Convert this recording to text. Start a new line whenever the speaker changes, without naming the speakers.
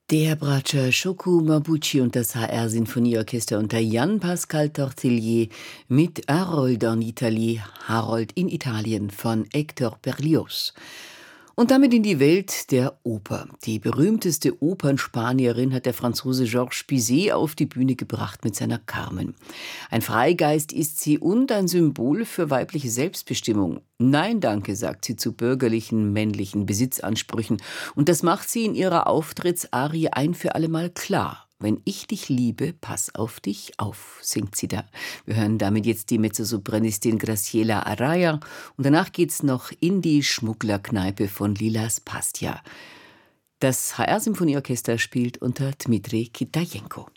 Der Bratscher Choco Mabuchi und das HR-Sinfonieorchester unter Jan Pascal Tortelier mit Harold en Italie, Harold in Italien von Hector Berlioz. Und damit in die Welt der Oper. Die berühmteste Opernspanierin hat der Franzose Georges Bizet auf die Bühne gebracht mit seiner Carmen. Ein Freigeist ist sie und ein Symbol für weibliche Selbstbestimmung. Nein, danke, sagt sie zu bürgerlichen, männlichen Besitzansprüchen. Und das macht sie in ihrer Auftrittsarie ein für allemal klar. Wenn ich dich liebe, pass auf dich auf, singt sie da. Wir hören damit jetzt die Mezzosopranistin Graciela Araya und danach geht's noch in die Schmugglerkneipe von Lilas Pastia. Das HR-Symphonieorchester spielt unter Dmitri Kitajenko.